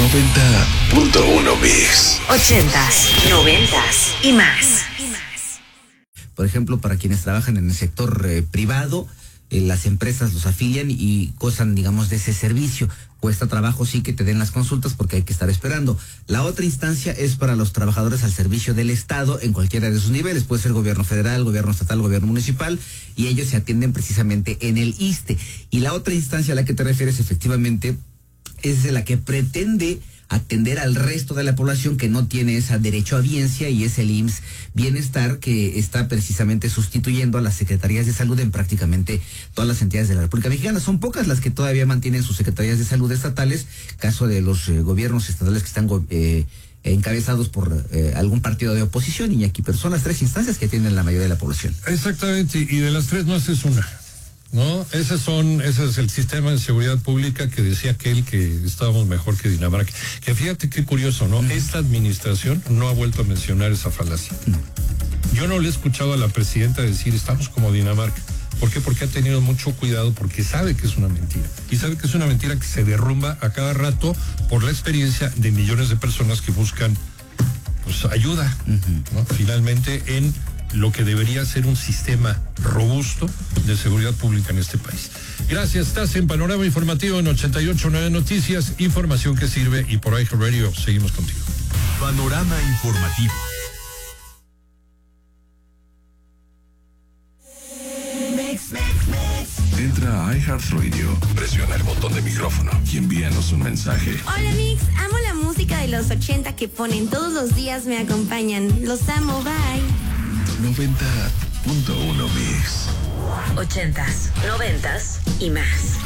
90.1 Mix. 80s, 90s y más. Por ejemplo, para quienes trabajan en el sector privado, las empresas los afilian y gozan, digamos, de ese servicio. Cuesta trabajo sí que te den las consultas porque hay que estar esperando. La otra instancia es para los trabajadores al servicio del Estado en cualquiera de sus niveles. Puede ser gobierno federal, gobierno estatal, gobierno municipal, y ellos se atienden precisamente en el ISSSTE. Y la otra instancia a la que te refieres efectivamente es de la que pretende atender al resto de la población que no tiene ese derecho a biencia, y es el IMSS Bienestar, que está precisamente sustituyendo a las secretarías de salud en prácticamente todas las entidades de la República Mexicana. Son pocas las que todavía mantienen sus secretarías de salud estatales, caso de los gobiernos estatales que están encabezados por algún partido de oposición, Iñaki, pero son las tres instancias que tienen la mayoría de la población. Exactamente, y de las tres no haces una. No, ese es el sistema de seguridad pública que decía aquel que estábamos mejor que Dinamarca. Que fíjate qué curioso, ¿no? Esta administración no ha vuelto a mencionar esa falacia. Yo no le he escuchado a la presidenta decir estamos como Dinamarca. ¿Por qué? Porque ha tenido mucho cuidado, porque sabe que es una mentira. Y sabe que es una mentira que se derrumba a cada rato por la experiencia de millones de personas que buscan pues ayuda, ¿no? Finalmente en lo que debería ser un sistema robusto de seguridad pública en este país. Gracias, estás en Panorama Informativo en 88.9 Noticias, información que sirve, y por iHeartRadio seguimos contigo. Panorama Informativo. Entra a iHeartRadio, presiona el botón de micrófono y envíanos un mensaje. Hola Mix, amo la música de los 80 que ponen todos los días, me acompañan. Los amo, bye. 90.1 Mix. 80s, 90s y más.